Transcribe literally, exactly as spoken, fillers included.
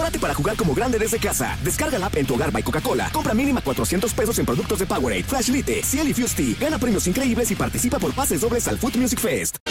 Prepárate para jugar como grande desde casa. Descarga la app en tu hogar by Coca-Cola. Compra mínima cuatrocientos pesos en productos de Powerade, Flash Lite, Ciel y Fusty. Gana premios increíbles y participa por pases dobles al Food Music Fest.